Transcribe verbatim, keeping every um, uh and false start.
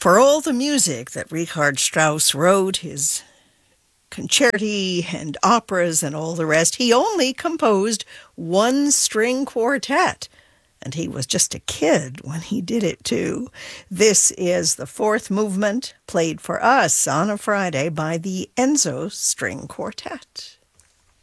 For all the music that Richard Strauss wrote, his concerti and operas and all the rest, he only composed one string quartet. And he was just a kid when he did it too. This is the fourth movement played for us on a Friday by the Enzo String Quartet.